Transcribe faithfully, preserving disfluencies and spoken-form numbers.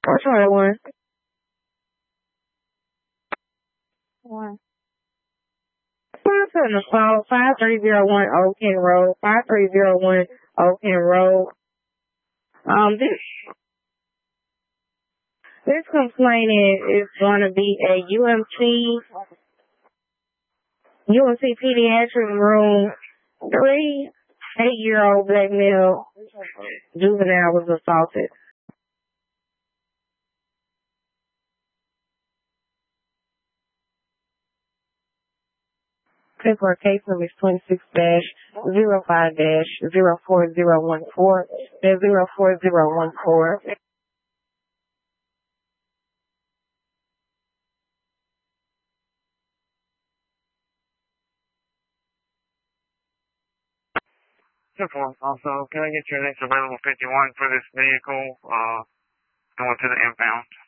What's the one? One. Five the call five three zero one Old Ken Road, five three zero one Old Ken Road. Um, this this complaint is, is going to be a U M C U M C pediatric room. Three eight year old black male juvenile was assaulted. For case number twenty-six dash zero five dash zero four zero one four and zero four zero one four. Simple. Also, can I get your next available fifty-one for this vehicle, uh, going to the impound?